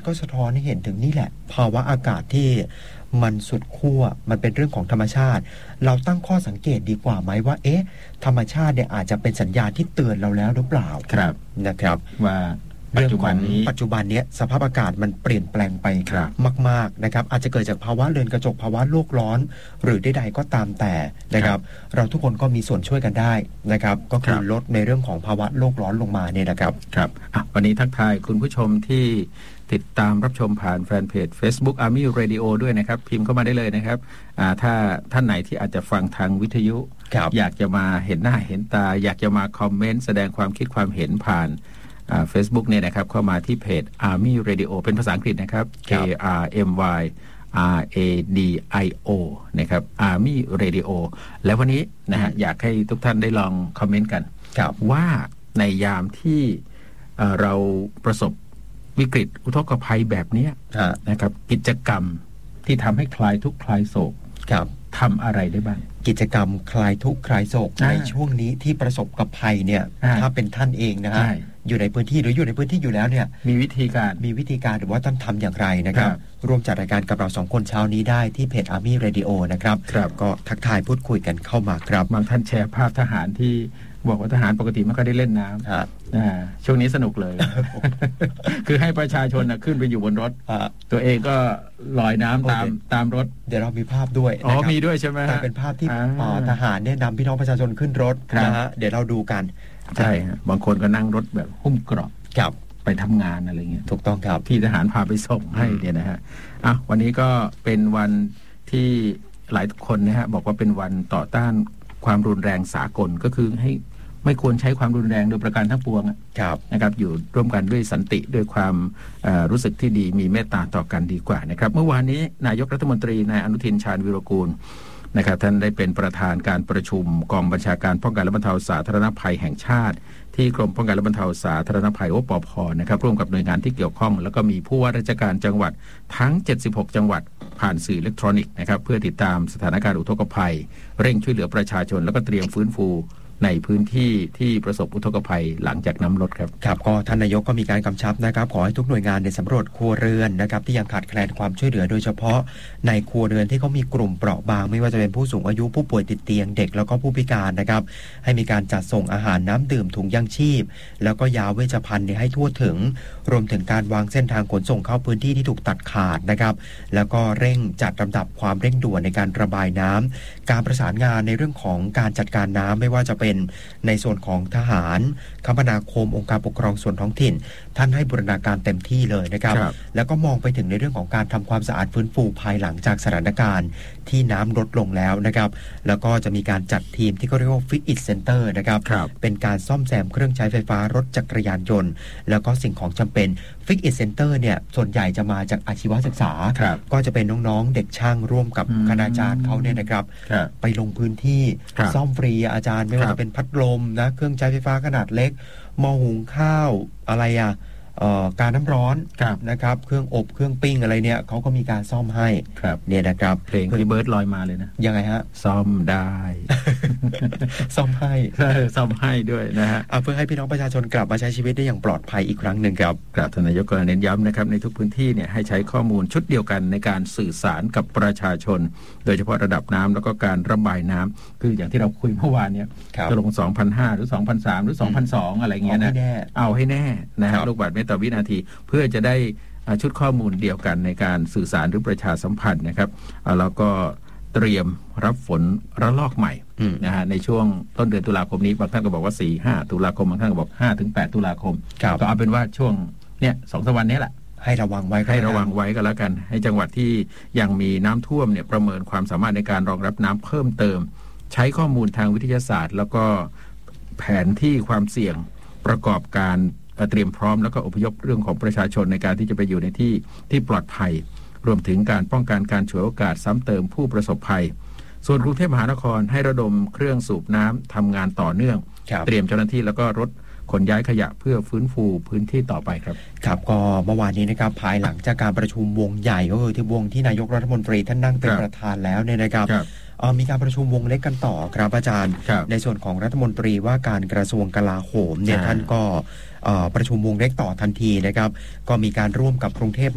ก็สะท้อนให้เห็นถึงนี่แหละภาวะอากาศที่มันสุดขั้วมันเป็นเรื่องของธรรมชาติเราตั้งข้อสังเกตดีกว่าไหมว่าธรรมชาติเนี่ยอาจจะเป็นสัญญาณที่เตือนเราแล้วหรือเปล่าครับนะครับว่าปัจจุบันนี้สภาพอากาศมันเปลี่ยนแปลงไปมากๆนะครับอาจจะเกิดจากภาวะเรือนกระจกภาวะโลกร้อนหรือใดๆก็ตามแต่นะครับเราทุกคนก็มีส่วนช่วยกันได้นะครับก็คือลดในเรื่องของภาวะโลกร้อนลงมาเนี่ยนะครับครับวันนี้ทักทายคุณผู้ชมที่ติดตามรับชมผ่านแฟนเพจ Facebook Army Radio ด้วยนะครับพิมพ์เข้ามาได้เลยนะครับถ้าท่านไหนที่อาจจะฟังทางวิทยุอยากจะมาเห็นหน้าเห็นตาอยากจะมาคอมเมนต์แสดงความคิดความเห็นผ่านFacebook เนี่ยนะครับเข้ามาที่เพจ Army Radio เป็นภาษาอังกฤษนะครับ KRMY RADIO นะครับ Army Radio แล้ววันนี้นะฮะอยากให้ทุกท่านได้ลองคอมเมนต์กันว่าในยามที่เราประสบวิกฤตอุทกภัยแบบนี้นะครับกิจกรรมที่ทำให้คลายทุกข์คลายโศกทำอะไรได้บ้างกิจกรรมคลายทุกข์คลายโศกในช่วงนี้ที่ประสบกับภัยเนี่ยถ้าเป็นท่านเองนะฮะอยู่ในพื้นที่หรืออยู่ในพื้นที่อยู่แล้วเนี่ยมีวิธีการหรือว่าท่านทำอย่างไรนะครับร่วมจัดรายการกับเรา2คนเช้านี้ได้ที่เพจ Army Radio นะครับก็ทักทายพูดคุยกันเข้ามาครับบางท่านแชร์ภาพทหารที่บอกว่าทหารปกติไม่ค่อยได้เล่นน้ำช่วงนี้สนุกเลย คือให้ประชาชนขึ้นไปอยู่บนรถตัวเองก็ลอยน้ำตามรถเดี๋ยวเรามีภาพด้วยมีด้วยใช่ไหมเป็นภาพที่ทหารเนี่ยนำพี่น้องประชาชนขึ้นรถนะฮะเดี๋ยวเราดูกันใช่บางคนก็นั่งรถแบบหุ้มเกราะไปทำงานอะไรเงี้ยถูกต้องครับที่ทหารพาไปส่งให้เนี่ยนะฮะวันนี้ก็เป็นวันที่หลายคนนะฮะบอกว่าเป็นวันต่อต้านความรุนแรงสากลก็คือให้ไม่ควรใช้ความรุนแรงโดยประการทั้งปวงนะครับอยู่ร่วมกันด้วยสันติด้วยความรู้สึกที่ดีมีเมตตาต่อกันดีกว่านะครับเมื่อวานนี้นายกรัฐมนตรีนายอนุทินชาญวิรากูลนะครับท่านได้เป็นประธานการประชุมกองบัญชาการป้องกันและบรรเทาสาธารณภัยแห่งชาติที่กรมป้องกันและบรรเทาสาธารณภัยปภ.นะครับร่วมกับหน่วยงานที่เกี่ยวข้องแล้วก็มีผู้ว่าราชการจังหวัดทั้ง76จังหวัดผ่านสื่ออิเล็กทรอนิกส์นะครับเพื่อติดตามสถานการณ์อุทกภัยเร่งช่วยเหลือประชาชนแล้วก็เตรียมฟื้นฟูในพื้นที่ที่ประสบอุทกภัยหลังจากน้ำลดครับก็ท่านนายกก็มีการกำชับนะครับขอให้ทุกหน่วยงานในสำรวจครัวเรือนนะครับที่ยังขาดแคลนความช่วยเหลือโดยเฉพาะในครัวเรือนที่เขามีกลุ่มเปราะบางไม่ว่าจะเป็นผู้สูงอายุผู้ป่วยติดเตียงเด็กแล้วก็ผู้พิการนะครับให้มีการจัดส่งอาหารน้ำดื่มถุงยังชีพแล้วก็ยาเวชภัณฑ์ให้ทั่วถึงรวมถึงการวางเส้นทางขนส่งเข้าพื้นที่ที่ถูกตัดขาดนะครับแล้วก็เร่งจัดลำดับความเร่งด่วนในการระบายน้ำการประสานงานในเรื่องของการจัดการน้ำไม่ว่าจะเป็นในส่วนของทหารคมนาคมองค์การปกครองส่วนท้องถิ่นท่านให้บูรณาการเต็มที่เลยนะครับแล้วก็มองไปถึงในเรื่องของการทำความสะอาดฟื้นฟูภายหลังจากสถานการณ์ที่น้ำลดลงแล้วนะครับแล้วก็จะมีการจัดทีมที่เขาเรียกว่า Fix It Center นะครับเป็นการซ่อมแซมเครื่องใช้ไฟฟ้ารถจักรยานยนต์แล้วก็สิ่งของจำเป็น Fix It Center เนี่ยส่วนใหญ่จะมาจากอาชีวศึกษาก็จะเป็นน้องๆเด็กช่างร่วมกับคณาจารย์เขาเนี่ยนะครับไปลงพื้นที่ซ่อมฟรีอาจารย์ไม่ว่าจะเป็นพัดลมนะเครื่องใช้ไฟฟ้าขนาดเล็กหม้อหุงข้าวอะไรการน้ำร้อนนะครับเครื่องอบเครื่องปิ้งอะไรเนี่ยเขาก็มีการซ่อมให้เนี่ยนะครับเพลงพี่เบิร์ดลอยมาเลยนะยังไงฮะซ่อมได้ซ่อมให้ซ่อมให้ด้วยนะฮะเพื่อให้พี่น้องประชาชนกลับมาใช้ชีวิตได้อย่างปลอดภัยอีกครั้งหนึ่งครับท่านนายกก็เน้นย้ำนะครับในทุกพื้นที่เนี่ยให้ใช้ข้อมูลชุดเดียวกันในการสื่อสารกับประชาชนโดยเฉพาะระดับน้ำแล้วก็การระบายน้ำคืออย่างที่เราคุยเมื่อวานเนี่ยจะลง 2,500 หรือ 2,300 หรือ 2,200 อะไรเงี้ยนะเอาให้แน่นะฮะลูกบาศก์เมตรต่อวินาทีเพื่อจะได้ชุดข้อมูลเดียวกันในการสื่อสารหรือประชาสัมพันธ์นะครับแล้วก็เตรียมรับฝนระลอกใหม่นะฮะในช่วงต้นเดือนตุลาคมนี้บางท่านก็บอกว่า 4-5 ตุลาคมบางท่านก็บอก 5-8 ตุลาคมก็เอาเป็นว่าช่วงเนี่ย 2-3 วันนี้แหละให้ระวังไว้ก็แล้วกันให้จังหวัดที่ยังมีน้ำท่วมเนี่ยประเมินความสามารถในการรองรับน้ำเพิ่มเติมใช้ข้อมูลทางวิทยาศาสตร์แล้วก็แผนที่ความเสี่ยงประกอบการเตรียมพร้อมแล้วก็อพยพเรื่องของประชาชนในการที่จะไปอยู่ในที่ปลอดภัยรวมถึงการป้องกันการฉวยโอกาสซ้ำเติมผู้ประสบภัยส่วนกรุงเทพมหานครให้ระดมเครื่องสูบน้ำทำงานต่อเนื่องเตรียมเจ้าหน้าที่แล้วก็รถขนย้ายขยะเพื่อฟื้นฟูพื้นที่ต่อไปครับก็เมื่อวานนี้นะครับภายหลังจากการประชุมวงใหญ่ก็คือที่วงที่นายกรัฐมนตรีท่านนั่งเป็นประธานแล้วเนี่ยนะครับมีการประชุมวงเล็กกันต่อครับอาจารย์ในส่วนของรัฐมนตรีว่าการกระทรวงกลาโหมเนี่ยท่านก็ประชุมวงเล็กต่อทันทีนะครับก็มีการร่วมกับกรุงเทพ